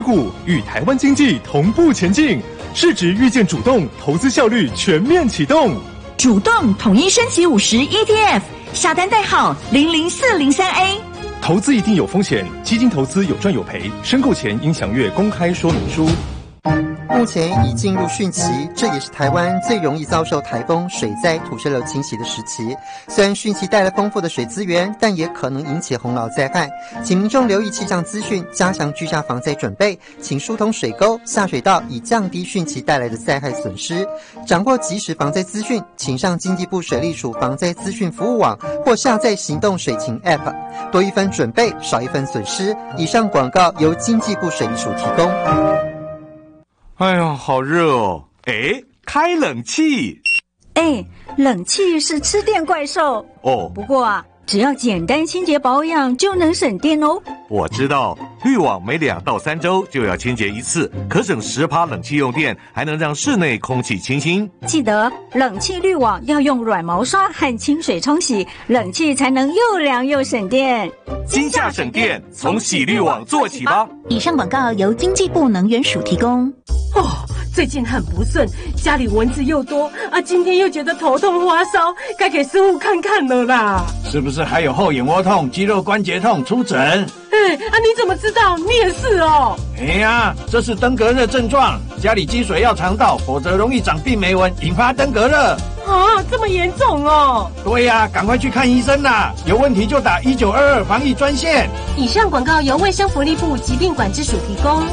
股与台湾经济同步前进，市值预见主动，投资效率全面启动。 主动统一升级50 ETF， 下单代号00403A。 投资一定有风险，基金投资有赚有赔，申购前应详阅公开说明书。 目前已进入汛期，这也是台湾最容易遭受台风、水灾、土石流侵袭的时期。虽然汛期带来丰富的水资源，但也可能引起洪涝灾害，请民众留意气象资讯，加强居家防灾准备，请疏通水沟、下水道，以降低汛期带来的灾害损失。掌握即时防灾资讯，请上经济部水利署防灾资讯服务网或下载行动水情 App， 多一分准备，少一分损失。以上广告由经济部水利署提供。 哎呀，好热哦！哎，开冷气。 哎，冷气是吃电怪兽哦。 不过啊，只要简单清洁保养就能省电哦。 我知道，滤网每2到3周就要清洁一次，可省10%冷气用电，还能让室内空气清新。 记得冷气滤网要用软毛刷和清水冲洗，冷气才能又凉又省电。 今夏省电，从洗滤网做起吧。 以上广告由经济部能源署提供。 最近很不顺，家里蚊子又多啊，今天又觉得头痛发烧，该给师傅看看了啦。 是不是还有后眼窝痛、肌肉关节痛？出诊。 你怎么知道？你也是哦。 哎呀，这是登革热症状，家里积水要常倒，否则容易长病媒蚊，引发登革热。 啊，这么严重哦？ 对呀，赶快去看医生啦！有问题就打1922防疫专线。 以上广告由卫生福利部疾病管制署提供。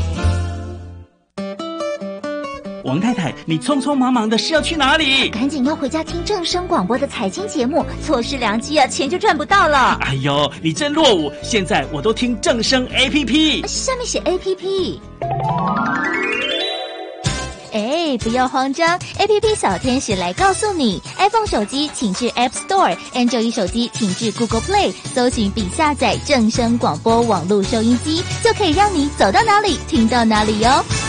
王太太，你匆匆忙忙的是要去哪里？ 赶紧要回家听正声广播的财经节目，错失良机啊，钱就赚不到了。 哎呦，你真落伍！现在我都听正声 APP， 上面写 APP。哎，不要慌张 ，APP 小天使来告诉你 ，iPhone 手机请至 App Store，Android 手机请至 Google Play， 搜寻并下载正声广播网络收音机，就可以让你走到哪里听到哪里哟。